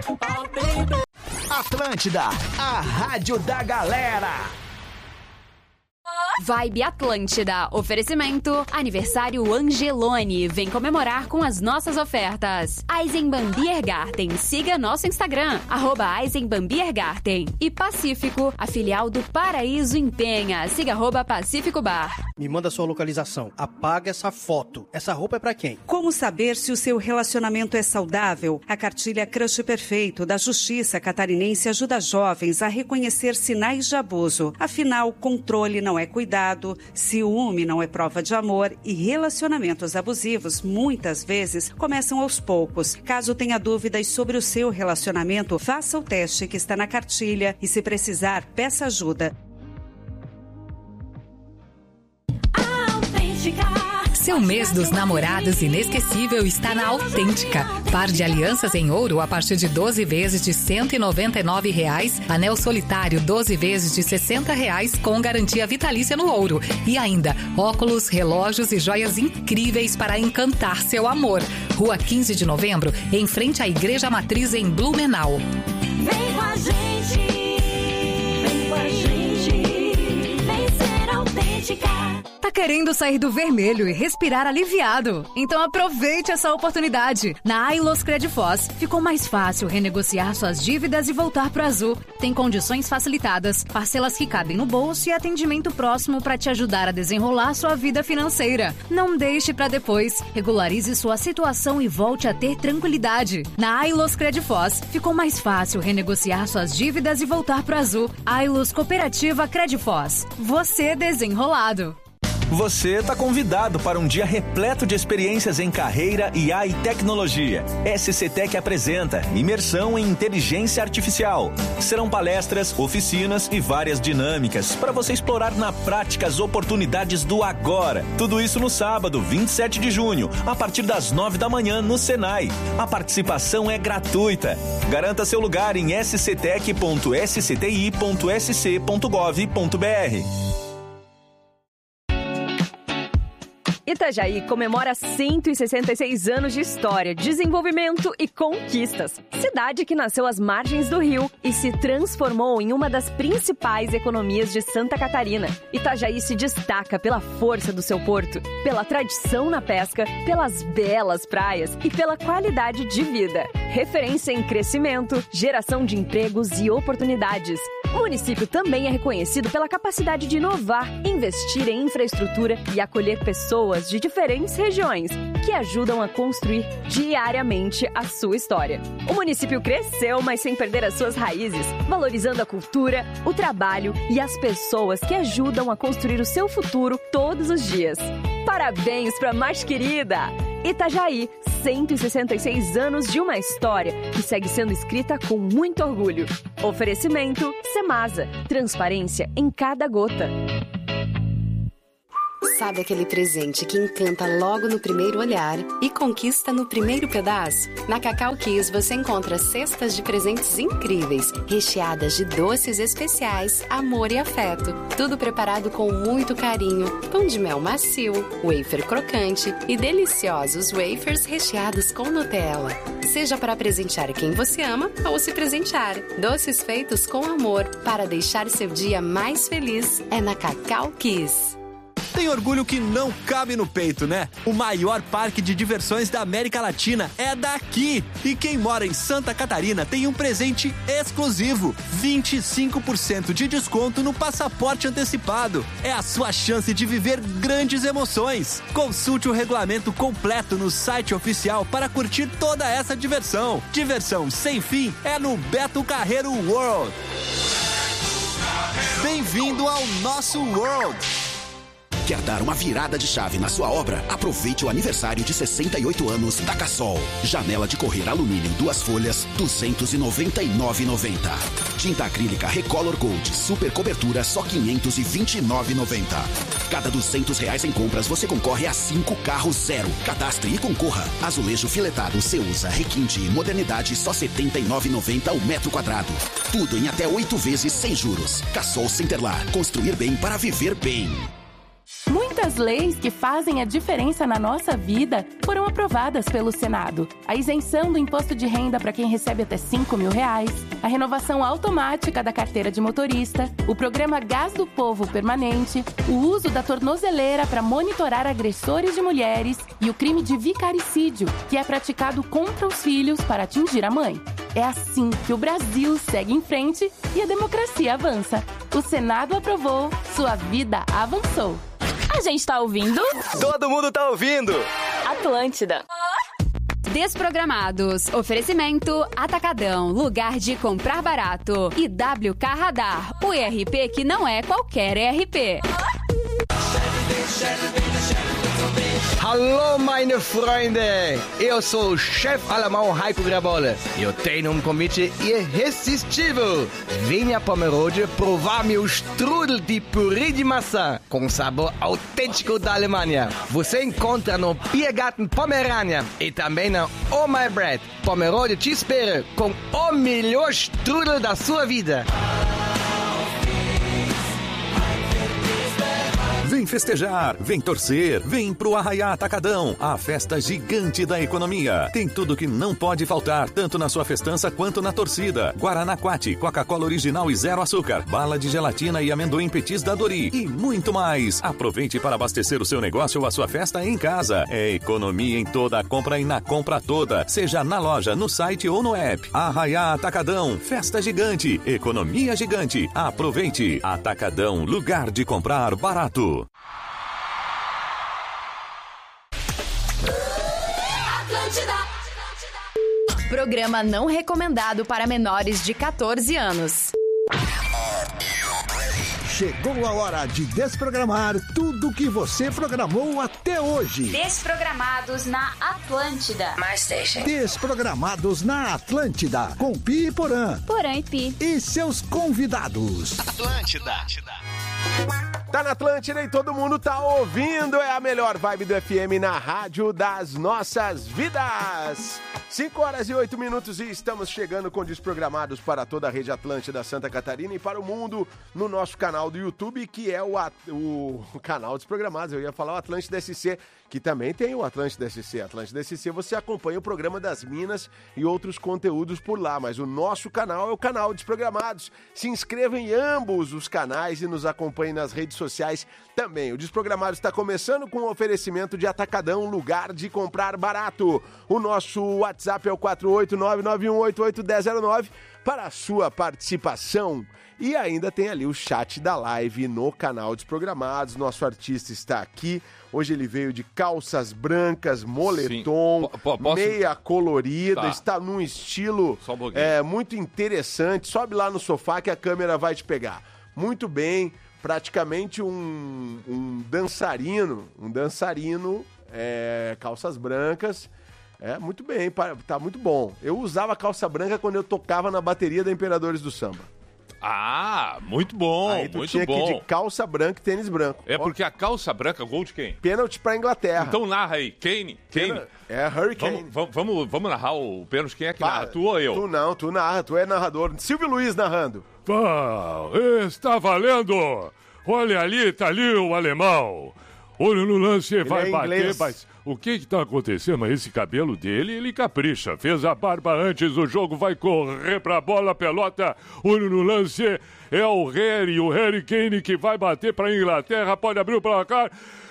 Atlântida, a rádio da galera. Vibe Atlântida. Oferecimento aniversário Angelone. Vem comemorar com as nossas ofertas. Eisenbahn Biergarten. Siga nosso Instagram, @EisenbahnBiergarten. E Pacífico, a filial do Paraíso em Penha. Siga @Pacífico Bar. Me manda sua localização. Apaga essa foto. Essa roupa é pra quem? Como saber se o seu relacionamento é saudável? A cartilha Crush Perfeito da Justiça Catarinense ajuda jovens a reconhecer sinais de abuso. Afinal, controle não é cuidado, ciúme não é prova de amor e relacionamentos abusivos muitas vezes começam aos poucos. Caso tenha dúvidas sobre o seu relacionamento, faça o teste que está na cartilha e, se precisar, peça ajuda. Seu mês dos namorados inesquecível está na Autêntica. Par de alianças em ouro a partir de 12 vezes de R$ 199. Anel solitário 12 vezes de R$ 60 com garantia vitalícia no ouro. E ainda, óculos, relógios e joias incríveis para encantar seu amor. Rua 15 de Novembro, em frente à Igreja Matriz em Blumenau. Vem com a gente. Vem com a gente. Vem ser autêntica. Tá querendo sair do vermelho e respirar aliviado? Então aproveite essa oportunidade. Na Ailos Credfoz, ficou mais fácil renegociar suas dívidas e voltar pro azul. Tem condições facilitadas, parcelas que cabem no bolso e atendimento próximo para te ajudar a desenrolar sua vida financeira. Não deixe para depois. Regularize sua situação e volte a ter tranquilidade. Na Ailos Credfoz, ficou mais fácil renegociar suas dívidas e voltar pro azul. Ailos Cooperativa Credfoz. Você desenrolado. Você está convidado para um dia repleto de experiências em carreira, IA e tecnologia. SCTech apresenta Imersão em Inteligência Artificial. Serão palestras, oficinas e várias dinâmicas para você explorar na prática as oportunidades do agora. Tudo isso no sábado, 27 de junho, a partir das 9 da manhã no Senai. A participação é gratuita. Garanta seu lugar em sctech.scti.sc.gov.br. Itajaí comemora 166 anos de história, desenvolvimento e conquistas. Cidade que nasceu às margens do rio e se transformou em uma das principais economias de Santa Catarina. Itajaí se destaca pela força do seu porto, pela tradição na pesca, pelas belas praias e pela qualidade de vida. Referência em crescimento, geração de empregos e oportunidades. O município também é reconhecido pela capacidade de inovar, investir em infraestrutura e acolher pessoas de diferentes regiões que ajudam a construir diariamente a sua história. O município cresceu, mas sem perder as suas raízes, valorizando a cultura, o trabalho e as pessoas que ajudam a construir o seu futuro todos os dias. Parabéns para a mais querida! Itajaí, 166 anos de uma história que segue sendo escrita com muito orgulho. Oferecimento Semasa, transparência em cada gota. Sabe aquele presente que encanta logo no primeiro olhar e conquista no primeiro pedaço? Na Cacau Kiss você encontra cestas de presentes incríveis, recheadas de doces especiais, amor e afeto. Tudo preparado com muito carinho. Pão de mel macio, wafer crocante e deliciosos wafers recheados com Nutella. Seja para presentear quem você ama ou se presentear. Doces feitos com amor para deixar seu dia mais feliz é na Cacau Kiss. Tem orgulho que não cabe no peito, né? O maior parque de diversões da América Latina é daqui! E quem mora em Santa Catarina tem um presente exclusivo: 25% de desconto no passaporte antecipado. É a sua chance de viver grandes emoções. Consulte o regulamento completo no site oficial para curtir toda essa diversão. Diversão sem fim é no Beto Carreiro World. Bem-vindo ao nosso World! Quer dar uma virada de chave na sua obra? Aproveite o aniversário de 68 anos da Cassol. Janela de correr alumínio 2 folhas, R$ 299,90. Tinta acrílica Recolor Gold super cobertura, só R$ 529,90. Cada R$200 em compras você concorre a 5 carros zero. Cadastre e concorra. Azulejo filetado Ceusa Requinte Modernidade, só R$ 79,90 o metro quadrado. Tudo em até 8 vezes sem juros. Cassol Centerlar. Construir bem para viver bem. Muita Muitas leis que fazem a diferença na nossa vida foram aprovadas pelo Senado. A isenção do imposto de renda para quem recebe até R$5.000, a renovação automática da carteira de motorista, o programa Gás do Povo permanente, o uso da tornozeleira para monitorar agressores de mulheres e o crime de vicaricídio, que é praticado contra os filhos para atingir a mãe. É assim que o Brasil segue em frente e a democracia avança. O Senado aprovou, sua vida avançou. A gente tá ouvindo? Todo mundo tá ouvindo! Atlântida. Desprogramados. Oferecimento Atacadão, lugar de comprar barato. E WK Radar, o ERP que não é qualquer ERP. Hallo, meine Freunde! Eu sou o chefe alemão Heiko Grabolle. Eu tenho convite irresistível. Venha a Pomerode provar meu strudel de purê de maçã com sabor autêntico da Alemanha. Você encontra no Biergarten Pomerania e também na Oh My Bread. Pomerode te espera com o melhor strudel da sua vida. Vem festejar, vem torcer, vem pro Arraiá Atacadão, a festa gigante da economia. Tem tudo que não pode faltar, tanto na sua festança quanto na torcida. Guaraná Quati, Coca-Cola original e zero açúcar, bala de gelatina e amendoim petis da Dori e muito mais. Aproveite para abastecer o seu negócio ou a sua festa em casa. É economia em toda a compra e na compra toda, seja na loja, no site ou no app. Arraiá Atacadão, festa gigante, economia gigante. Aproveite. Atacadão, lugar de comprar barato. Programa não recomendado para menores de 14 anos. Chegou a hora de desprogramar tudo que você programou até hoje. Desprogramados na Atlântida. Desprogramados na Atlântida, com Pi e Porã. Porã e Pi. E seus convidados. Atlântida. Tá na Atlântida e todo mundo tá ouvindo. É a melhor vibe do FM na rádio das nossas vidas. 5h08 e estamos chegando com Desprogramados para toda a rede Atlântida Santa Catarina e para o mundo no nosso canal do YouTube, que é o canal Desprogramados. Eu ia falar o Atlântida SC, que também tem o Atlântida SC. Atlântida SC, você acompanha o programa das Minas e outros conteúdos por lá, mas o nosso canal é o canal Desprogramados. Se inscreva em ambos os canais e nos acompanhe nas redes sociais também. O Desprogramados está começando com um oferecimento de Atacadão, lugar de comprar barato. O nosso WhatsApp é o 48991881009 para a sua participação. E ainda tem ali o chat da live no canal Desprogramados. Nosso artista está aqui. Hoje ele veio de calças brancas, moletom, meia colorida. Tá. Está num estilo muito interessante. Sobe lá no sofá que a câmera vai te pegar. Muito bem, praticamente um dançarino. Calças brancas. Muito bem, tá muito bom. Eu usava calça branca quando eu tocava na bateria da Imperadores do Samba. Ah, muito bom, aí tu muito tinha bom. Que ir de calça branca e tênis branco. É porque a calça branca, gol de quem? Pênalti pra Inglaterra. Então narra aí, Kane. É Hurricane. Vamos narrar o pênalti, quem é que narra, tu ou eu? Tu narra, tu é narrador. Silvio Luiz narrando. Está valendo! Olha ali, tá ali o alemão. Olha no lance, ele vai bater, mas o que está acontecendo? Mas esse cabelo dele, ele capricha. Fez a barba antes do jogo, vai correr pra bola, pelota. Olha no lance, é o Harry Kane que vai bater pra Inglaterra, pode abrir o placar.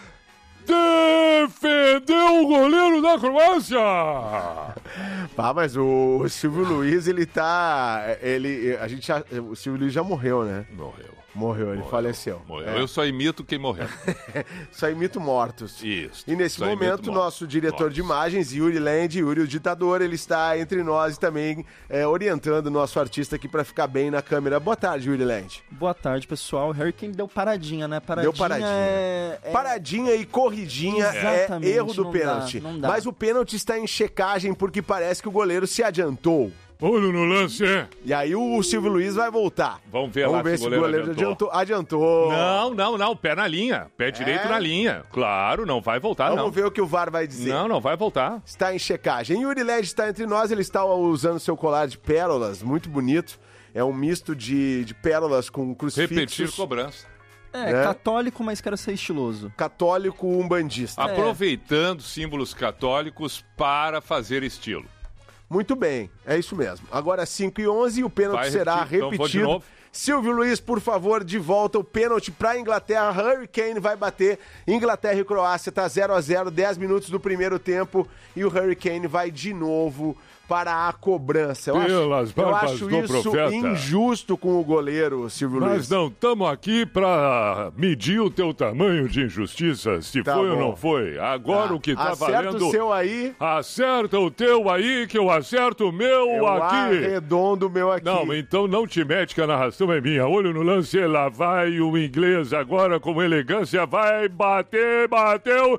Defendeu o goleiro da Croácia! Mas o Silvio Luiz, ele tá... o Silvio Luiz já morreu, né? Morreu, ele faleceu. Eu só imito quem morreu. Só imito mortos. Isso. E nesse momento, nosso diretor de imagens, Yuri Land, Yuri o ditador, ele está entre nós e também orientando o nosso artista aqui para ficar bem na câmera. Boa tarde, Yuri Land. Boa tarde, pessoal. O Harry Kane deu paradinha, né? Deu paradinha. Paradinha e corridinha é erro do pênalti. Não dá. Mas o pênalti está em checagem porque parece que o goleiro se adiantou. Olho no lance, E aí o Silvio Luiz vai voltar. Vamos ver se o goleiro adiantou. Não, pé na linha. Pé direito na linha. Claro, não vai voltar, Vamos ver o que o VAR vai dizer. Não vai voltar. Está em checagem. Yuri Led está entre nós, ele está usando seu colar de pérolas, muito bonito. É um misto de pérolas com crucifixos. Repetir cobrança. É, católico, mas quero ser estiloso. Católico umbandista. Aproveitando símbolos católicos para fazer estilo. Muito bem, é isso mesmo. Agora 5h11, o pênalti será repetido. Então, de novo. Silvio Luiz, por favor, de volta o pênalti para a Inglaterra. Hurricane vai bater. Inglaterra e Croácia tá 0-0, 10 minutos do primeiro tempo. E o Hurricane vai de novo para a cobrança. Eu acho isso profeta. injusto com o goleiro, Silvio Luiz. Mas não estamos aqui para medir o teu tamanho de injustiça, se foi ou não foi. Agora o que tá valendo... Acerta o seu aí. Acerta o teu aí, que eu acerto o meu aqui. Arredondo o meu aqui. Não, então não te mete que a narração é minha. Olho no lance, lá vai o inglês agora com elegância, vai bater, bateu...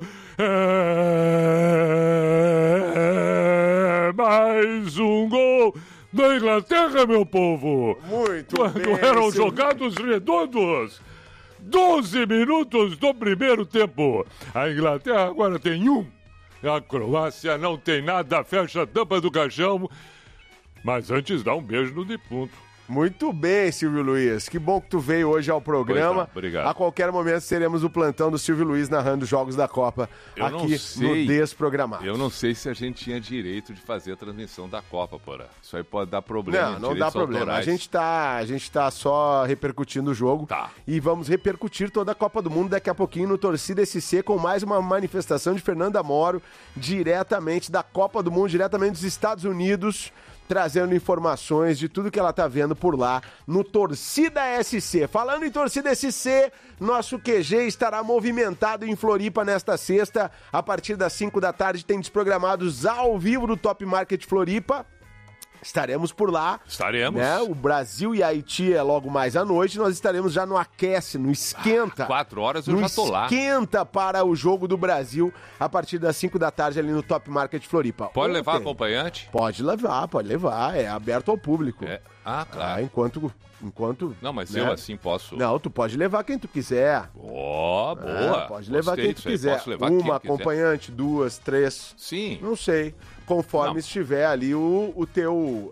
Mais um gol da Inglaterra, meu povo! Muito Quando bem, eram jogados redondos. 12 minutos do primeiro tempo. A Inglaterra agora tem 1. A Croácia não tem nada, fecha a tampa do caixão. Mas antes dá um beijo no defunto. Muito bem, Silvio Luiz. Que bom que tu veio hoje ao programa. Obrigado. A qualquer momento teremos o plantão do Silvio Luiz narrando os jogos da Copa aqui no Desprogramado. Eu não sei se a gente tinha direito de fazer a transmissão da Copa, porra. Isso aí pode dar problema. Não dá problema. A gente tá só repercutindo o jogo. Tá. E vamos repercutir toda a Copa do Mundo daqui a pouquinho no Torcida SC com mais uma manifestação de Fernanda Moro, diretamente da Copa do Mundo, diretamente dos Estados Unidos, trazendo informações de tudo que ela tá vendo por lá no Torcida SC. Falando em Torcida SC, nosso QG estará movimentado em Floripa nesta sexta. A partir das 5 da tarde tem desprogramados ao vivo do Top Market Floripa. Estaremos por lá. Estaremos. Né? O Brasil e a Haiti é logo mais à noite. Nós estaremos já no Aquece, no Esquenta. 4 horas eu já tô lá. Esquenta para o jogo do Brasil a partir das 5 da tarde ali no Top Market Floripa. Pode levar acompanhante? Pode levar. É aberto ao público. Claro. Enquanto... Não, mas né? eu assim posso... Não, tu pode levar quem tu quiser. Boa. Pode levar quem tu quiser. Uma acompanhante, 2, 3. Sim. Não sei. Conforme estiver ali o teu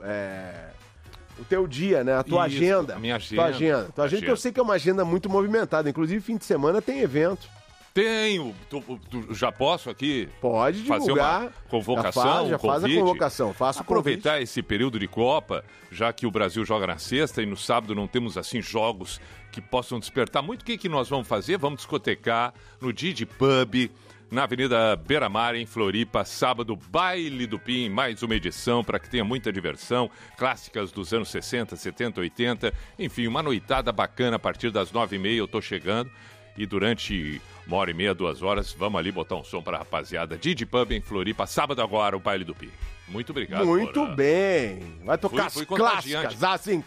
dia, né? A tua agenda. A minha agenda. Tua agenda que eu sei que é uma agenda muito movimentada. Inclusive, fim de semana tem evento. Tenho. Já posso aqui? Pode fazer divulgar. uma convocação, Já faz a convocação. Faça aproveitar esse período de Copa, já que o Brasil joga na sexta e no sábado não temos assim jogos que possam despertar muito. O que nós vamos fazer? Vamos discotecar no Didi Pub, na Avenida Beira-Mar, em Floripa, sábado, Baile do Pim, mais uma edição para que tenha muita diversão, clássicas dos anos 60, 70, 80, enfim, uma noitada bacana a partir das 9h30, eu tô chegando e durante 1h30, 2 horas, vamos ali botar um som para a rapaziada. Didi Pub em Floripa, sábado agora, o Baile do Pim. Muito obrigado. Muito bem. Vai tocar as clássicas, assim,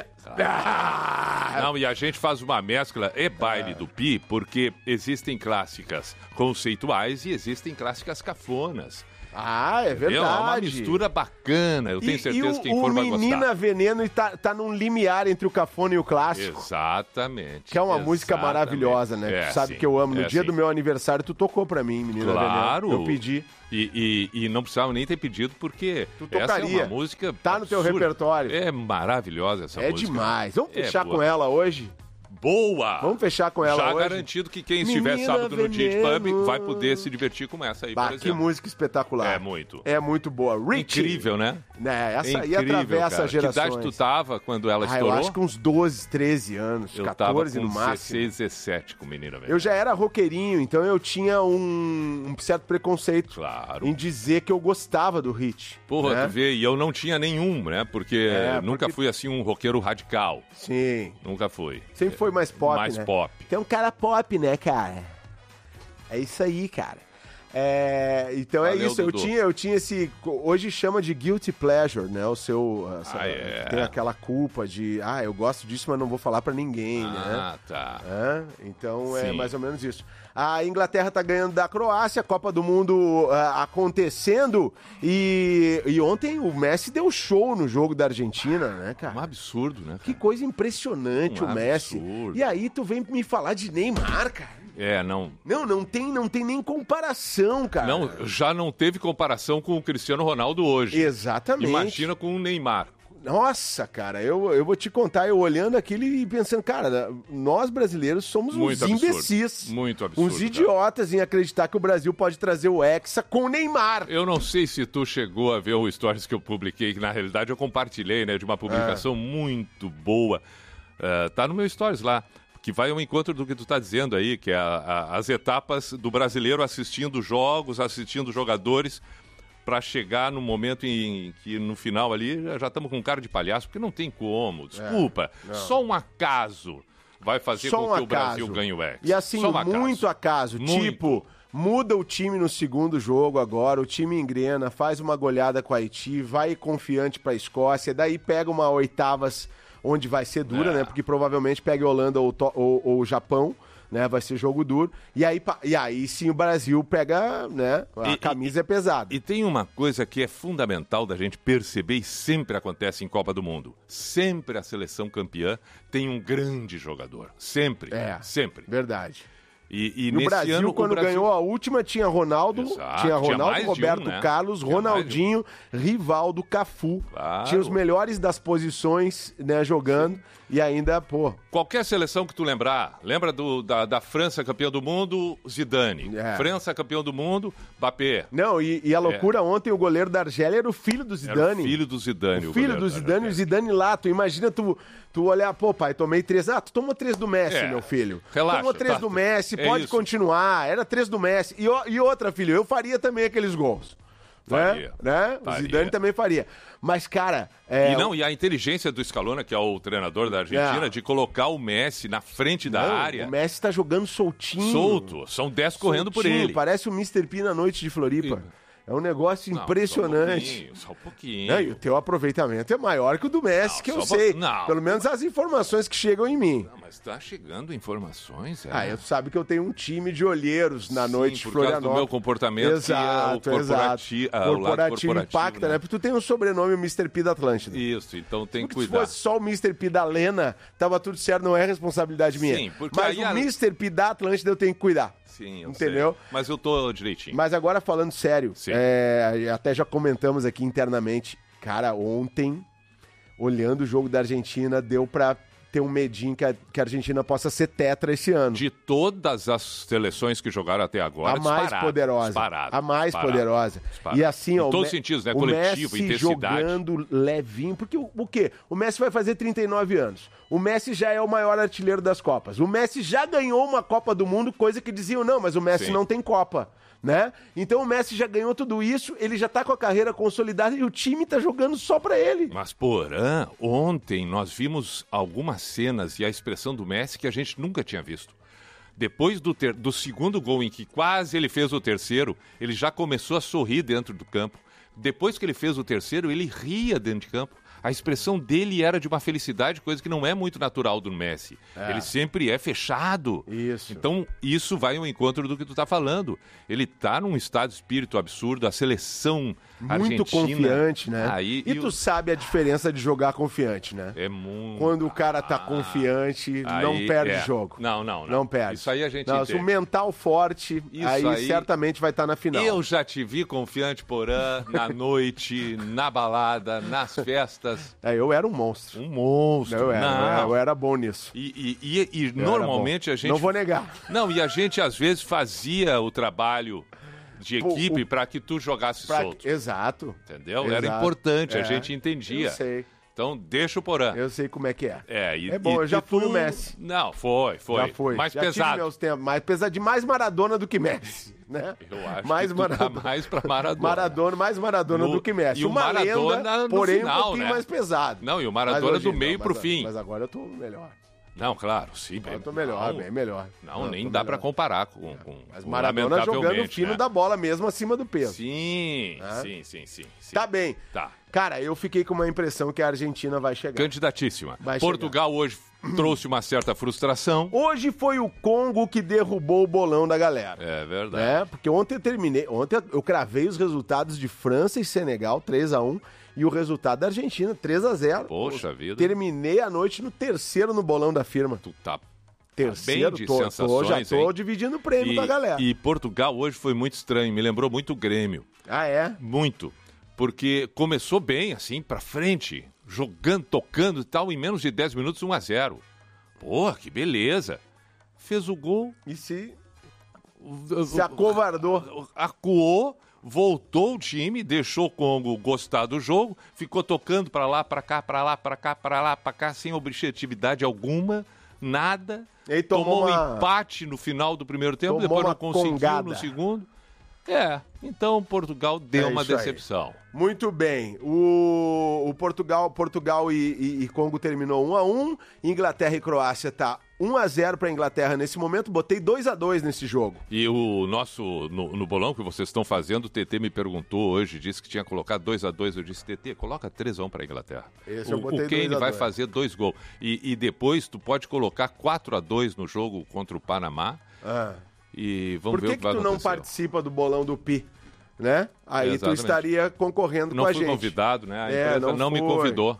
Não, e a gente faz uma mescla, Baile do Pi, porque existem clássicas conceituais e existem clássicas cafonas. É verdade. É uma mistura bacana, eu tenho certeza que quem for vai gostar. O Menina Veneno tá num limiar entre o cafona e o clássico. Exatamente. Que é uma música maravilhosa, né? Tu sabe que eu amo. No dia do meu aniversário, tu tocou pra mim, Menina Veneno. Eu pedi. E não precisava nem ter pedido, porque essa é uma música tá no teu repertório. É maravilhosa essa música. É demais. Vamos fechar com ela hoje? Boa! Vamos fechar com ela já hoje. Já garantido que quem estiver sábado no Didi Pub vai poder se divertir com essa aí, por exemplo. Que música espetacular. É muito. É muito boa. Richie. Incrível, né? Essa aí atravessa gerações. Que idade tu tava quando ela estourou? Eu acho que uns 12, 13 anos, 14 no máximo. 16, 17 com Menina Veneno. Eu já era roqueirinho, então eu tinha um certo preconceito em dizer que eu gostava do hit. Porra, né? Tu vê, e eu não tinha nenhum, né? Porque nunca fui assim um roqueiro radical. Sim. Nunca fui. Sempre foi mais pop, mais né? pop. Tem um cara pop, né, cara? É isso aí, cara. Então Valeu, é isso. Dudu. Eu tinha esse... Hoje chama de guilty pleasure, né? O seu... Tem aquela culpa de... eu gosto disso, mas não vou falar pra ninguém, né? Tá. Então é mais ou menos isso. A Inglaterra tá ganhando da Croácia, a Copa do Mundo acontecendo e ontem o Messi deu show no jogo da Argentina, né, cara? Um absurdo, né, cara? Que coisa impressionante o Messi. Absurdo. E aí tu vem me falar de Neymar, cara? Não. Não tem nem comparação, cara. Já não teve comparação com o Cristiano Ronaldo hoje. Exatamente. Imagina com o Neymar. Nossa, cara, eu vou te contar, eu olhando aquilo e pensando, cara, nós brasileiros somos uns imbecis. Muito absurdo. Uns idiotas em acreditar que o Brasil pode trazer o Hexa com o Neymar. Eu não sei se tu chegou a ver o stories que eu publiquei, que na realidade eu compartilhei, né, de uma publicação muito boa. Tá no meu stories lá, que vai ao encontro do que tu tá dizendo aí, que é as etapas do brasileiro assistindo jogos, assistindo jogadores, para chegar no momento em que no final ali já estamos com cara de palhaço, porque não tem como, desculpa, só um acaso vai fazer com que o Brasil ganhe o Hexa. E assim, muito acaso, tipo, muda o time no segundo jogo agora, o time engrena, faz uma goleada com a Haiti, vai confiante para a Escócia, daí pega uma oitavas onde vai ser dura, né, porque provavelmente pega a Holanda ou o Japão, né, vai ser jogo duro, e aí sim o Brasil pega, né, a camisa é pesada. E tem uma coisa que é fundamental da gente perceber e sempre acontece em Copa do Mundo. Sempre a seleção campeã tem um grande jogador. Sempre. Sempre. Verdade. E no nesse Brasil, ano, quando ganhou a última, tinha Ronaldo, Roberto Carlos, Ronaldinho, Rivaldo, Cafu. Claro. Tinha os melhores das posições, né, jogando. E ainda, pô... Qualquer seleção que tu lembrar, lembra da França campeã do mundo, Zidane. França campeão do mundo, Mbappé. Não, e a loucura ontem, o goleiro da Argélia era o filho do Zidane. Era o filho do Zidane. O filho do Zidane, o Zidane lá. Tu imagina tu olhar, pô, pai, tomei 3. Tu tomou 3 do Messi, meu filho. Relaxa. Tomou 3 do Messi, pode continuar. Era 3 do Messi. E outra, filho, eu faria também aqueles gols. Faria. Né? O Zidane também faria. Mas, cara... E a inteligência do Scaloni, que é o treinador da Argentina, de colocar o Messi na frente da área. O Messi tá jogando soltinho. Solto. São 10 correndo por ele. Parece o Mr. P na noite de Floripa. É um negócio impressionante. Só um pouquinho. E o teu aproveitamento é maior que o do Messi, que eu sei. Pelo menos as informações que chegam em mim. Mas tá chegando informações. Tu sabe que eu tenho um time de olheiros na noite de Florianópolis. Por causa do meu comportamento. Exato. Corporativo impacta, né? Porque tu tem um sobrenome, o Mr. P da Atlântida. Isso, então tem que cuidar. Se fosse só o Mr. P da Lena, tava tudo certo, não é responsabilidade minha. Sim, porque mas o Mr. P da Atlântida eu tenho que cuidar. Sim, eu entendeu? Sei. Mas eu tô direitinho. Mas agora falando sério, até já comentamos aqui internamente, cara, ontem, olhando o jogo da Argentina, deu pra ter um medinho que a Argentina possa ser tetra esse ano. De todas as seleções que jogaram até agora, a mais poderosa. A mais poderosa. E assim, ó, em todos os sentidos, né? Coletivo, Messi intensidade. Jogando levinho, porque o quê? O Messi vai fazer 39 anos. O Messi já é o maior artilheiro das Copas. O Messi já ganhou uma Copa do Mundo, coisa que diziam, não, mas o Messi não tem Copa. Né? Então o Messi já ganhou tudo isso, ele já tá com a carreira consolidada e o time tá jogando só pra ele. Mas, Porã, ontem nós vimos algumas cenas e a expressão do Messi que a gente nunca tinha visto. Depois do segundo gol, em que quase ele fez o terceiro, ele já começou a sorrir dentro do campo. Depois que ele fez o terceiro, ele ria dentro de campo. A expressão dele era de uma felicidade, coisa que não é muito natural do Messi. Ele sempre é fechado. Isso. Então, isso vai ao encontro do que tu tá falando. Ele tá num estado de espírito absurdo, a seleção argentina... Muito confiante, né? E tu sabe a diferença de jogar confiante, né? É muito... Quando o cara tá confiante, não perde jogo. Não perde. Isso aí a gente entende. Se o mental forte, aí certamente vai estar na final. Eu já te vi confiante, Porã, na noite, na balada, nas festas. Eu era um monstro. Um monstro. Eu era bom nisso. E normalmente a gente... Não vou negar. Não, e a gente às vezes fazia o trabalho de equipe para que tu jogasse solto. Exato. Entendeu? Era importante, a gente entendia. Eu sei. Então, deixa o Porã. Eu sei como é que é. É bom, eu já fui o Messi. Não, foi. Já foi. Mais já pesado. Tive meus tempos, mais pesado, de mais Maradona do que Messi, né? Eu acho mais que Maradona. Tá mais pra Maradona. Mais Maradona do que Messi. E o Maradona lenda, porém final, um pouquinho mais pesado. Não, e o Maradona do meio pro fim. Mas agora eu tô melhor. Não, claro, sim. Eu tô melhor, bem melhor. Não, nem dá pra comparar com mas Maradona jogando fino da bola mesmo acima do peso. Sim. Tá bem. Tá. Cara, eu fiquei com uma impressão que a Argentina vai chegar. Candidatíssima. Portugal hoje trouxe uma certa frustração. Hoje foi o Congo que derrubou o bolão da galera. É verdade. Porque ontem eu cravei os resultados de França e Senegal, 3-1. E o resultado da Argentina, 3-0. Poxa vida. Terminei a noite no terceiro no bolão da firma. Tu tá terceiro, bem de sensações, já tô dividindo o prêmio com a galera. E Portugal hoje foi muito estranho, me lembrou muito o Grêmio. Ah, é? Muito. Porque começou bem, assim, pra frente. jogando, tocando e tal, em menos de 10 minutos, 1-0. Pô, que beleza. Fez o gol. E se acovardou. Acuou, voltou o time, deixou o Congo gostar do jogo, ficou tocando pra lá, pra cá, pra lá, pra cá, pra lá, pra cá, sem objetividade alguma, nada. E tomou um empate no final do primeiro tempo, depois não conseguiu no segundo. Então Portugal deu uma decepção. Muito bem. O Portugal e Congo terminou 1-1. Inglaterra e Croácia tá 1-0 para a Inglaterra nesse momento. Botei 2-2 nesse jogo. E o nosso, no bolão que vocês estão fazendo, o TT me perguntou hoje, disse que tinha colocado 2-2. Eu disse, TT, coloca 3-1 para a Inglaterra. O Kane vai fazer 2 gols. E depois tu pode colocar 4-2 no jogo contra o Panamá. E vamos ver o que vai acontecer. Por que tu não participa do bolão do Pi? Né? Aí tu estaria concorrendo com a gente. Não fui convidado, né? A empresa não me convidou.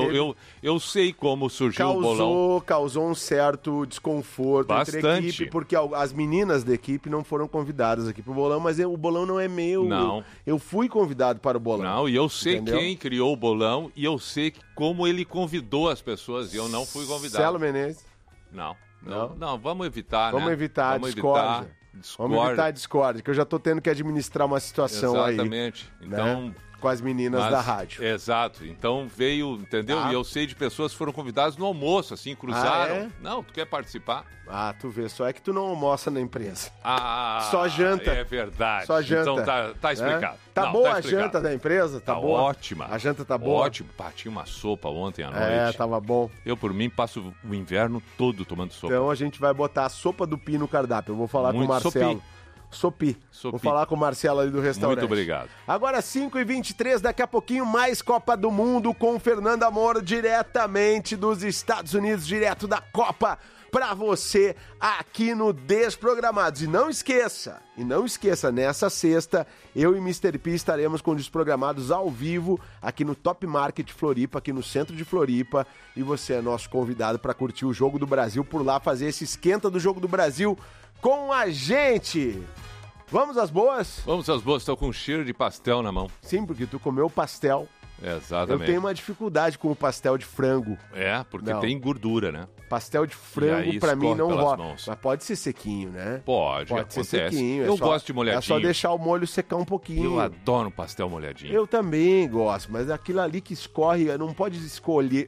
Eu sei como surgiu o bolão. Causou um certo desconforto entre a equipe, porque as meninas da equipe não foram convidadas aqui pro bolão, mas o bolão não é meu. Não. Eu fui convidado para o bolão. Não, e eu sei quem criou o bolão e eu sei como ele convidou as pessoas e eu não fui convidado. Celo Menezes? Não, vamos evitar, Vamos evitar a discórdia. Vamos evitar a discórdia, que eu já tô tendo que administrar uma situação aí. Exatamente. Então, né? Com as meninas da rádio. Exato. Então veio, entendeu? E eu sei de pessoas que foram convidadas no almoço, assim, cruzaram. É? Não, tu quer participar? Tu vê, só é que tu não almoça na empresa. Só janta. É verdade. Só janta. Então tá explicado. Tá boa a janta da empresa? Tá boa? Ótima. A janta tá boa? Ótimo. Tinha uma sopa ontem à noite. Tava bom. Eu, por mim, passo o inverno todo tomando sopa. Então a gente vai botar a sopa do Pi no cardápio. Eu vou falar com o Marcelo. Sopi. Vou falar com o Marcelo ali do restaurante. Muito obrigado. Agora 5h23, daqui a pouquinho mais Copa do Mundo com Fernanda Moro diretamente dos Estados Unidos, direto da Copa, pra você aqui no Desprogramados. E não esqueça, nessa sexta, eu e Mr. P estaremos com Desprogramados ao vivo aqui no Top Market Floripa, aqui no centro de Floripa, e você é nosso convidado para curtir o Jogo do Brasil por lá, fazer esse esquenta do Jogo do Brasil com a gente. Vamos às boas? Vamos às boas, estou com cheiro de pastel na mão. Sim, porque tu comeu pastel. Exatamente. Eu tenho uma dificuldade com o pastel de frango. Porque tem gordura, né? Pastel de frango pra mim não rola. Mas pode ser sequinho, né? Pode ser sequinho. Eu gosto de molhadinho. É só deixar o molho secar um pouquinho. Eu adoro pastel molhadinho. Eu também gosto, mas aquilo ali que escorre, não pode escorrer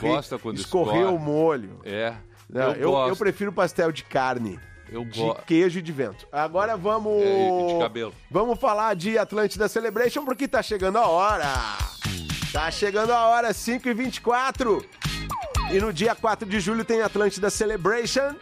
o molho. Eu prefiro pastel de carne. De queijo e de vento. Agora vamos... de cabelo. Vamos falar de Atlântida Celebration, porque tá chegando a hora. 5h24. E no dia 4 de julho tem Atlântida Celebration.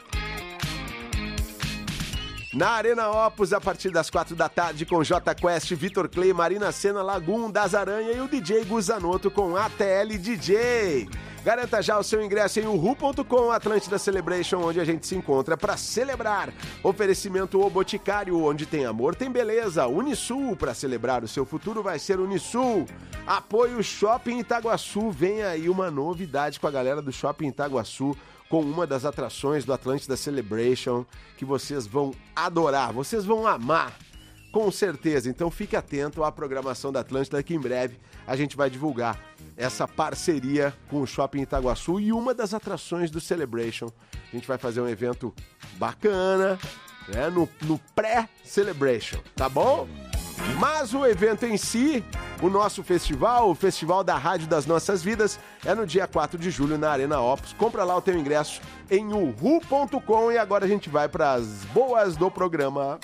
Na Arena Opus, a partir das 4 da tarde, com J Quest, Vitor Clay, Marina Sena, Lagum, Das Aranha e o DJ Guzanoto com ATL DJ. Garanta já o seu ingresso em uhu.com, Atlântida Celebration, onde a gente se encontra para celebrar. Oferecimento O Boticário, onde tem amor, tem beleza. Unisul, para celebrar o seu futuro vai ser Unisul. Apoio Shopping Itaguaçu, vem aí uma novidade com a galera do Shopping Itaguaçu, com uma das atrações do Atlântida Celebration, que vocês vão adorar, vocês vão amar, com certeza. Então fique atento à programação da Atlântida, que em breve a gente vai divulgar essa parceria com o Shopping Itaguaçu e uma das atrações do Celebration. A gente vai fazer um evento bacana, né, no pré-Celebration, tá bom? Mas o evento em si, o nosso festival, o Festival da Rádio das Nossas Vidas, é no dia 4 de julho na Arena Opus. Compra lá o teu ingresso em uhu.com e agora a gente vai para as boas do programa.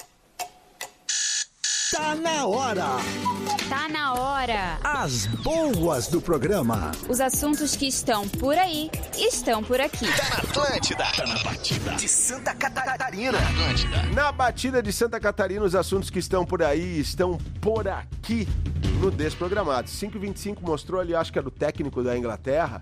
Tá na hora! Tá na hora! As boas do programa. Os assuntos que estão por aí, estão por aqui. Tá na Atlântida! Tá na batida de Santa Catarina! Atlântida. Na batida de Santa Catarina, os assuntos que estão por aí, estão por aqui no Desprogramados. 5h25 mostrou ali, acho que era o técnico da Inglaterra.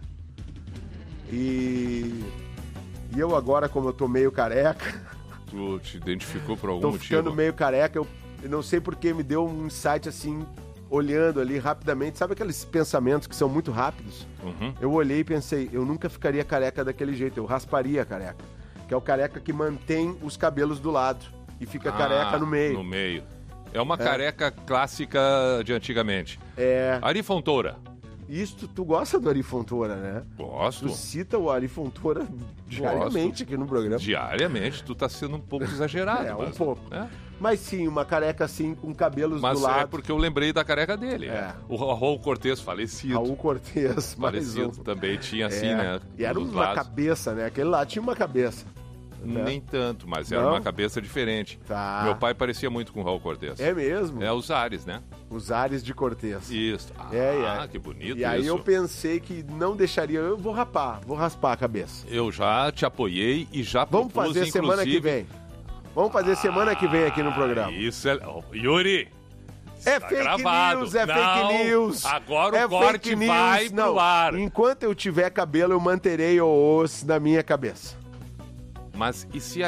E eu agora, como eu tô meio careca... Tu te identificou por algum motivo? Tô ficando meio careca, eu não sei porque me deu um insight assim, olhando ali rapidamente. Sabe aqueles pensamentos que são muito rápidos? Uhum. Eu olhei e pensei, eu nunca ficaria careca daquele jeito, eu rasparia a careca. Que é o careca que mantém os cabelos do lado e fica careca no meio. No meio. É uma careca clássica de antigamente. É. Ari Fontoura. Isso, tu gosta do Ari Fontoura, né? Gosto. Tu cita o Ari Fontoura diariamente aqui no programa. Diariamente, tu tá sendo um pouco exagerado. Um pouco. Né? Mas sim, uma careca assim, com cabelos Mas do lado. é porque eu lembrei da careca dele. O Raul Cortez, falecido. Raul Cortez, falecido, também tinha assim, né? E era uma cabeça, né? Aquele lá tinha uma cabeça. Né? Nem tanto, mas era uma cabeça diferente. Tá. Meu pai parecia muito com o Raul Cortez. É mesmo? É os Ares, né? Os Ares de Cortez. Isso. Que bonito E aí eu pensei que não deixaria, eu vou raspar a cabeça. Eu já te apoiei e já Vamos propus, fazer semana que vem. Vamos fazer semana que vem aqui no programa. Isso é... Yuri! É fake gravado. news, é fake news. Agora o corte vai pro ar. Enquanto eu tiver cabelo, eu manterei o osso na minha cabeça. Mas e se a...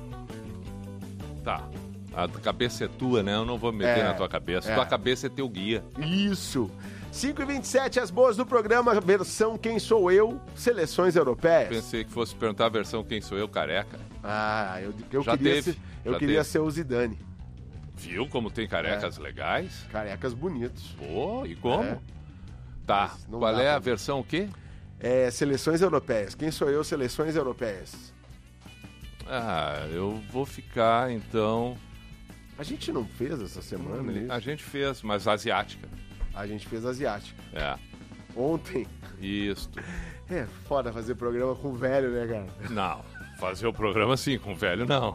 Tá, a cabeça é tua, né? Eu não vou me meter na tua cabeça. Tua cabeça é teu guia. Isso. 5h27, as boas do programa, versão Quem Sou Eu, seleções europeias. Pensei que fosse perguntar a versão Quem Sou Eu, careca. Eu queria ser o Zidane. Viu como tem carecas legais? Carecas bonitos. Pô, e como? Tá, qual é a versão o quê? Seleções europeias. Quem Sou Eu, seleções europeias. Eu vou ficar, então... A gente não fez essa semana isso? A gente fez, mas asiática. A gente fez asiática. Ontem. Isso. É foda fazer programa com velho, né, cara? Não, fazer o programa sim, com velho não.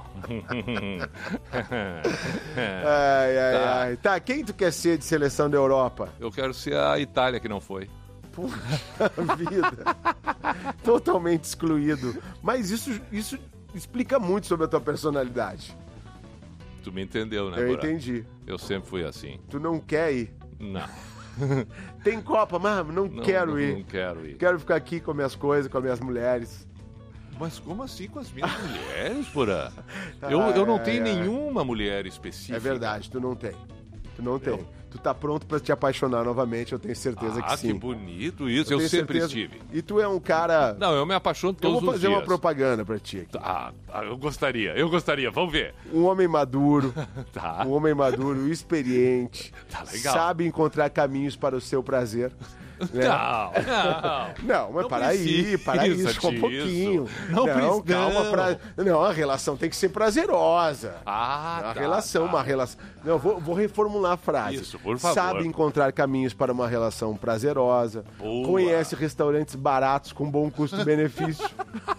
Ai. Tá, quem tu quer ser de seleção da Europa? Eu quero ser a Itália, que não foi. Puxa vida. Totalmente excluído. Mas isso explica muito sobre a tua personalidade. Tu me entendeu, né, Eu Borá? entendi. Eu sempre fui assim. Tu não quer ir? Não. Tem Copa, mas não quero ir. Não quero ir. Quero ficar aqui com minhas coisas, com as minhas mulheres. Mas como assim com as minhas mulheres, Borá? Eu não tenho nenhuma mulher específica. É verdade, tu não tem. Tu não tem. Tu tá pronto pra te apaixonar novamente, eu tenho certeza que sim. Que bonito isso, eu sempre estive. E tu é um cara... Não, eu me apaixono todos os dias. Eu vou fazer uma propaganda pra ti aqui. Eu gostaria, vamos ver. Um homem maduro, Tá. um homem maduro, experiente, Tá legal. sabe encontrar caminhos para o seu prazer. Né? Não, mas para aí com um pouquinho. Não, calma. Não, a relação tem que ser prazerosa. Uma relação. Não, vou reformular a frase. Isso, por favor. Sabe encontrar caminhos para uma relação prazerosa. Boa. Conhece restaurantes baratos com bom custo-benefício.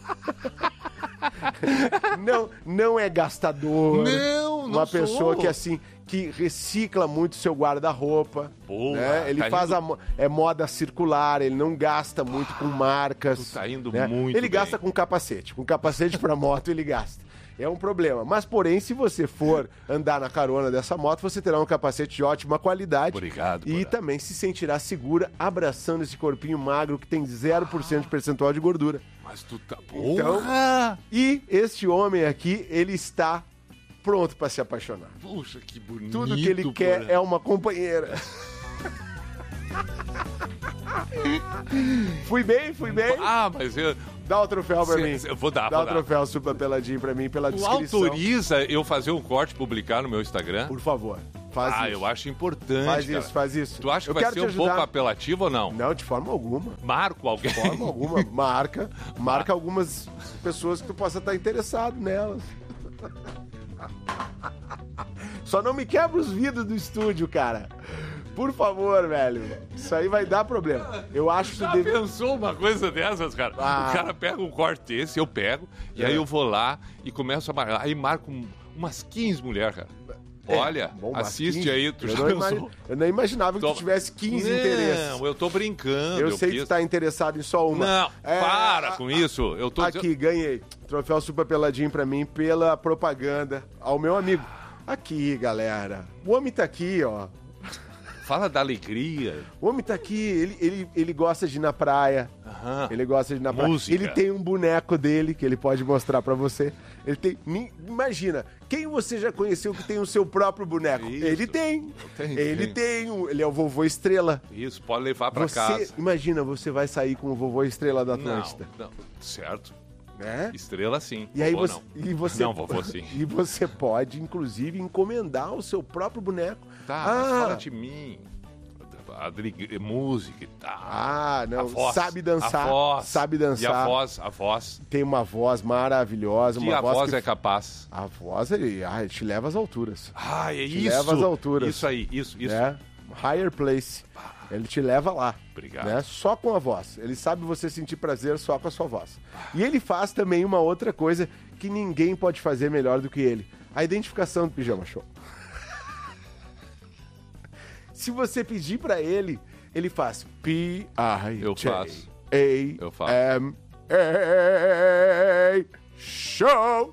Não é gastador. Não Uma sou. pessoa que assim, que recicla muito seu guarda-roupa. Né? Ele faz moda circular, ele não gasta muito com marcas. Tu tá indo né? muito Ele bem. gasta com capacete. Com capacete pra moto ele gasta. É um problema. Mas, porém, se você for andar na carona dessa moto, você terá um capacete de ótima qualidade. Obrigado. E também se sentirá segura abraçando esse corpinho magro que tem 0% de percentual de gordura. Mas tu tá... Então, e este homem aqui, ele está pronto para se apaixonar. Puxa, que bonito. Tudo que ele quer é uma companheira. Fui bem? Mas eu... Dá o troféu pra mim. Eu vou dar, Dá o troféu Super Peladinho pra mim, pela Tu descrição. autoriza eu fazer um corte e publicar no meu Instagram? Por favor, faz isso. Eu acho importante, Faz isso. Tu acha que Eu vai quero ser te um pouco ajudar. apelativo ou não? Não, de forma alguma. Marco alguém? De forma alguma. Marca algumas pessoas que tu possa estar interessado nelas. Só não me quebra os vidros do estúdio, cara. Por favor, velho. Isso aí vai dar problema. Eu acho que Já pensou uma coisa dessas, cara? O cara pega um corte desse, eu pego, e aí eu vou lá e começo a marcar. Aí marco umas 15 mulheres, cara. Olha, assiste 15, aí, tu já pensou? Eu não imaginava que tu tivesse 15 interesses. Não, eu tô brincando. Eu sei que tu tá interessado em só uma. Não, para com isso. Eu tô aqui, ganhei. Troféu Super Peladinho pra mim pela propaganda ao meu amigo. Aqui, galera. O homem tá aqui, ó. Fala da alegria. O homem tá aqui, ele gosta de ir na praia. Ele gosta de ir na praia. Música. Ele tem um boneco dele que ele pode mostrar pra você. Ele tem. Imagina, quem você já conheceu que tem o seu próprio boneco? Isso. Ele tem. Ele é o vovô Estrela. Isso, pode levar pra casa. Imagina, você vai sair com o vovô Estrela da Atlântida. Não, certo. É? Estrela sim. E aí vovô você, não, vovô sim. E você pode, inclusive, encomendar o seu próprio boneco. Tá, mas fala de mim. música e tal. Ah, não. A voz, sabe dançar. a voz. Sabe dançar. E a voz. Tem uma voz maravilhosa. Que uma a voz que... é capaz. A voz, ele te leva às alturas. Ah, é te isso. leva às alturas. Isso aí, isso. Higher place. Ele te leva lá. Obrigado. Né? Só com a voz. Ele sabe você sentir prazer só com a sua voz. E ele faz também uma outra coisa que ninguém pode fazer melhor do que ele. A identificação do Pijama Show. Se você pedir pra ele, ele faz P-I-J-A-M-A Show.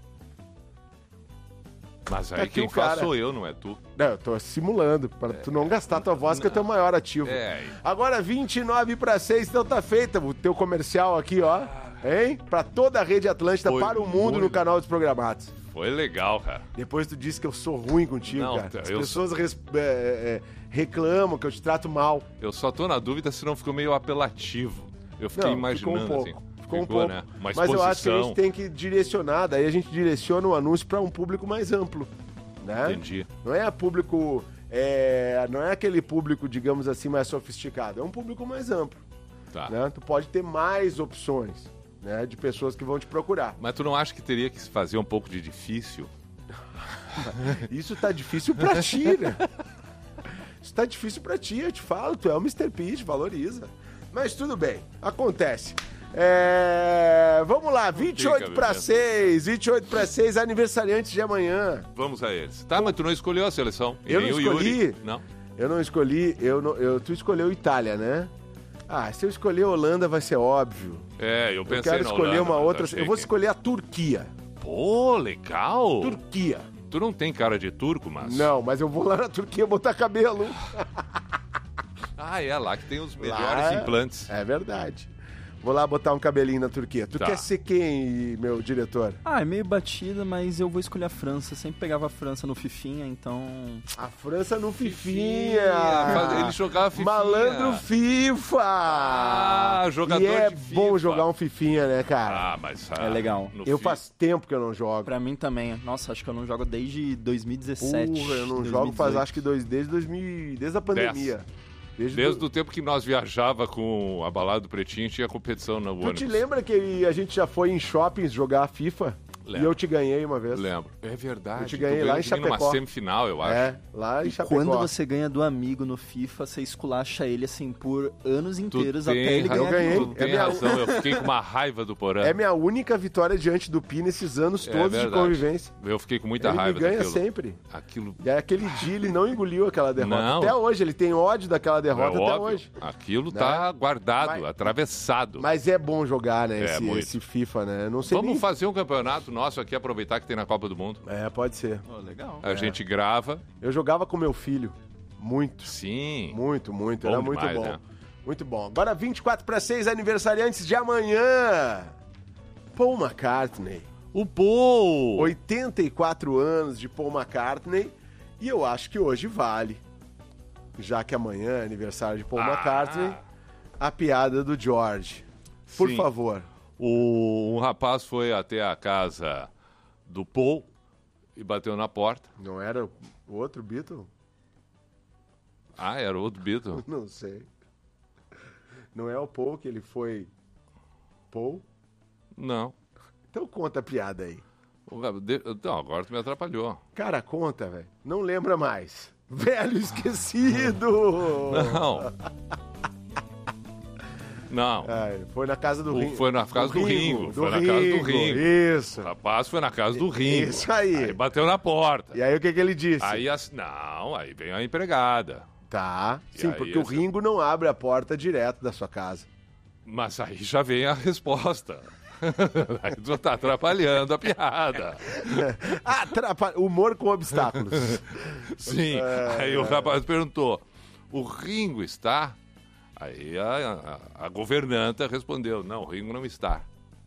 Mas aí quem faz sou eu, não é tu. Não, eu tô simulando, pra tu não gastar tua voz, que é o teu maior ativo. Agora 29:06, então tá feita o teu comercial aqui, ó. Hein? Pra toda a Rede Atlântida, para o mundo no canal dos programados. Foi legal, cara. Depois tu disse que eu sou ruim contigo, Não, cara. As pessoas reclamam que eu te trato mal. Eu só tô na dúvida se não ficou meio apelativo. Eu fiquei imaginando ficou um pouco. assim. Ficou um pouco. Né? Uma Mas eu acho que a gente tem que direcionar, daí a gente direciona o anúncio para um público mais amplo, né? Entendi. Não é público, não é aquele público, digamos assim, mais sofisticado, é um público mais amplo. Tá. Né? Tu pode ter mais opções, né, de pessoas que vão te procurar. Mas tu não acha que teria que se fazer um pouco de difícil? Isso tá difícil pra ti, né? Isso tá difícil pra ti, eu te falo, tu é o Mr. P, valoriza. Mas tudo bem, acontece. Vamos lá, 28:06, aniversariantes de amanhã. Vamos a eles. Tá, mas tu não escolheu a seleção. Eu não escolhi? Yuri. Não. Eu não escolhi, tu escolheu Itália, né? Ah, se eu escolher Holanda vai ser óbvio. Eu pensei quero na escolher Holanda, uma outra, eu vou que... escolher a Turquia. Pô, legal. Turquia. Tu não tem cara de turco, mas... Não, mas eu vou lá na Turquia botar cabelo. É lá que tem os melhores implantes. É verdade. Vou lá botar um cabelinho na Turquia. Tu quer ser quem, meu diretor? É meio batida, mas eu vou escolher a França. Sempre pegava a França no Fifinha, então... A França no Fifinha! Ele jogava Fifinha. Malandro FIFA! Jogador e é de FIFA. bom jogar um Fifinha, né, cara? Mas... é legal. Faz tempo que eu não jogo. Pra mim também. Nossa, acho que eu não jogo desde 2017. Eu não jogo faz, acho que desde a pandemia. Desde o tempo que nós viajava com a balada do Pretinho, tinha competição no ônibus. Tu te lembra que a gente já foi em shoppings jogar FIFA? Lembro. E eu te ganhei uma vez. Lembro. É verdade. Eu te ganhei lá em Chapecó. Numa semifinal, eu acho. Lá em Chapecó. Quando você ganha do amigo no FIFA, você esculacha ele assim por anos inteiros até ele ganhar. Eu ganhei. Tu tem razão, eu fiquei com uma raiva do Porã. É minha única vitória diante do Pi nesses anos todos de convivência. Eu fiquei com muita raiva daquilo. Ele daquilo. ganha sempre. Aquilo... E aquele dia ele não engoliu aquela derrota. Não. Até hoje, ele tem ódio daquela derrota até hoje. Aquilo tá guardado, atravessado. Mas é bom jogar, né, esse FIFA, né? Não sei Vamos fazer um campeonato nosso aqui, aproveitar que tem na Copa do Mundo. Pode ser. Legal. A gente grava. Eu jogava com meu filho. Muito. Sim. Muito. Bom Era muito demais, bom. né? Muito bom. Agora 24:06, aniversariantes de amanhã. Paul McCartney. O Paul! 84 anos de Paul McCartney. E eu acho que hoje vale. Já que amanhã é aniversário de Paul McCartney. A piada do George. Por favor. Um rapaz foi até a casa do Paul e bateu na porta. Não era o outro Beatle? Era outro Beatle? Não sei. Não é o Paul que ele foi... Paul? Não. Então conta a piada aí. Não, agora tu me atrapalhou. Cara, conta, velho. Não lembra mais. Velho esquecido! Não. Foi na casa do Ringo. Foi na casa do Ringo. Foi na casa do Ringo. Isso. O rapaz foi na casa do Ringo. Isso aí. Aí bateu na porta. E aí o que ele disse? Aí aí vem a empregada. Tá. E sim, aí, porque o Ringo não abre a porta direto da sua casa. Mas aí já vem a resposta. Aí tu tá atrapalhando a piada. Humor com obstáculos. Sim. Aí o rapaz perguntou: o Ringo está? Aí a governanta respondeu: não, o Ringo não está.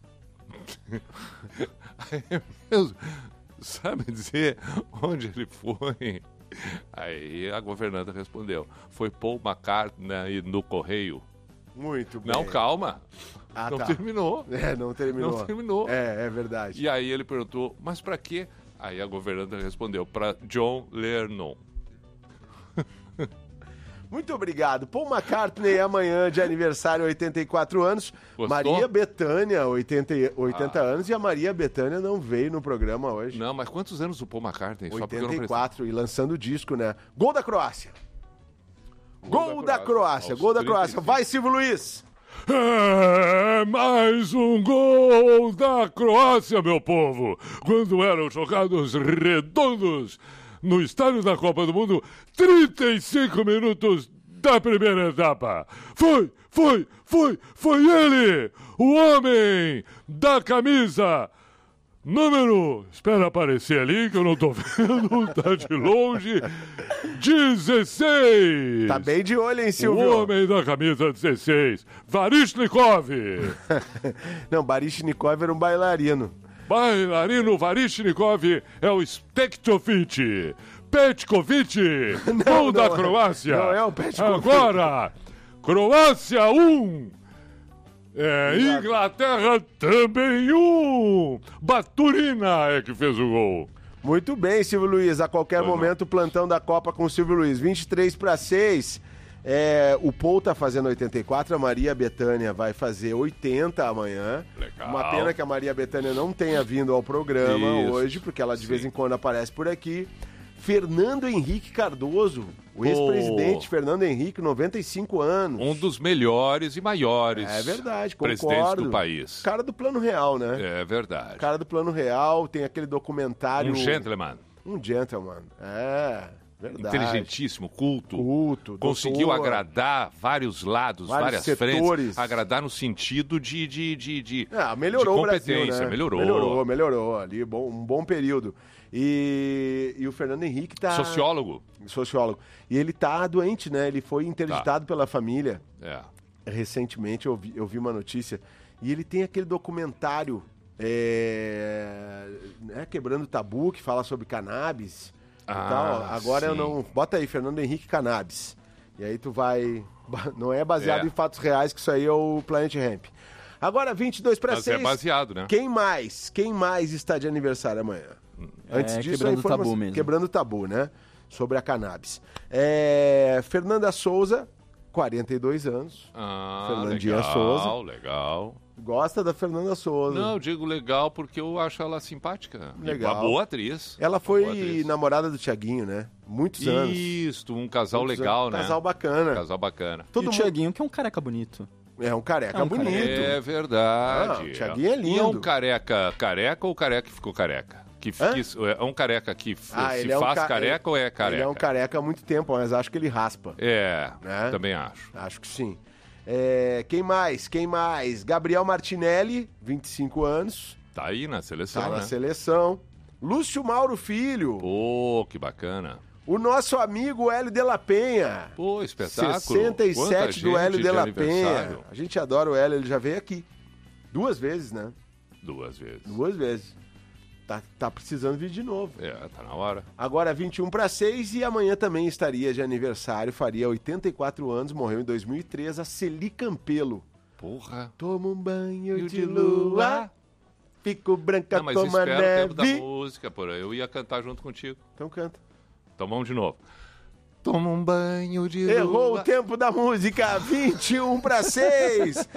Aí mesmo, sabe dizer onde ele foi? Aí a governanta respondeu: foi Paul McCartney no correio. Muito bem. Não, calma. Não terminou. Não terminou. Não terminou. É verdade. E aí ele perguntou: mas pra quê? Aí a governanta respondeu: pra John Lennon. Muito obrigado. Paul McCartney amanhã de aniversário, 84 anos. Gostou? Maria Bethânia, 80 anos. E a Maria Bethânia não veio no programa hoje. Não, mas quantos anos o Paul McCartney? Só porque eu não 84 e lançando o disco, né? Gol da Croácia. Gol da Croácia. Gol da Croácia. Vai, Silvio Luiz. É mais um gol da Croácia, meu povo. Quando eram jogados redondos no estádio da Copa do Mundo, 35 minutos da primeira etapa. Foi ele, o homem da camisa número, espera aparecer ali que eu não tô vendo, tá de longe, 16. Tá bem de olho, hein, Silvio? O homem da camisa 16, Varishnikov. Não, Varishnikov era um bailarino. Varishnikov é o Spektovic. Petkovic, gol da Croácia. Não é o Petkovic. Agora, Croácia 1. Inglaterra também 1. Baturina é que fez o gol. Muito bem, Silvio Luiz. A qualquer momento, o plantão da Copa com o Silvio Luiz. 23-6. O Paul tá fazendo 84, a Maria Bethânia vai fazer 80 amanhã. Legal. Uma pena que a Maria Bethânia não tenha vindo ao programa hoje, porque ela de vez em quando aparece por aqui. Fernando Henrique Cardoso, o ex-presidente Fernando Henrique, 95 anos. Um dos melhores e maiores presidentes do país. Cara do Plano Real, né? É verdade. Cara do Plano Real, tem aquele documentário... Um gentleman. Verdade. Inteligentíssimo, culto. Conseguiu agradar vários lados, várias setores. Frentes. Agradar no sentido de melhorou de competência. O Brasil, né? Melhorou ali, um bom período. E o Fernando Henrique tá... Sociólogo. E ele tá doente, né? Ele foi interditado pela família. Recentemente eu vi uma notícia. E ele tem aquele documentário Quebrando Tabu, que fala sobre cannabis. Agora eu não... Bota aí, Fernando Henrique Cannabis. E aí tu vai... Não é baseado em fatos reais, que isso aí é o Planet Hemp. Agora, 22-6. Mas é baseado, né? Quem mais está de aniversário amanhã? Antes disso, Quebrando o Tabu mesmo. Quebrando o Tabu, né? Sobre a cannabis. Fernanda Souza, 42 anos. Fernandinha legal, Souza. Legal. Gosta da Fernanda Souza. Não, eu digo legal porque eu acho ela simpática. Legal. Uma boa atriz. Ela foi namorada do Thiaguinho, né? Muitos anos. Isso, um casal legal, né? Casal bacana. E o Thiaguinho, que é um careca bonito. É um careca bonito. É verdade. O Thiaguinho é lindo. E é um careca ou careca que ficou careca? É um careca que se faz careca ou é careca? Ele é um careca há muito tempo, mas acho que ele raspa. Né? Também acho. Acho que sim. Quem mais? Gabriel Martinelli, 25 anos. Tá aí na seleção, Tá né? na seleção. Lúcio Mauro Filho. Pô, que bacana. O nosso amigo Hélio de la Penha. Pô, espetáculo. 67 do Hélio de la Penha. aniversário. A gente adora o Hélio, ele já veio aqui. 2 vezes, né? 2 vezes. 2 vezes. Tá precisando vir de novo. Tá na hora. Agora 21-6 e amanhã também estaria de aniversário, faria 84 anos, morreu em 2003, a Celi Campelo. Porra. Toma um banho de lua, fico branca mas como a espera o tempo da neve. música, porra. Eu ia cantar junto contigo. Então canta. Então vamos de novo. Toma um banho de lua. Errou o tempo da música, 21-6.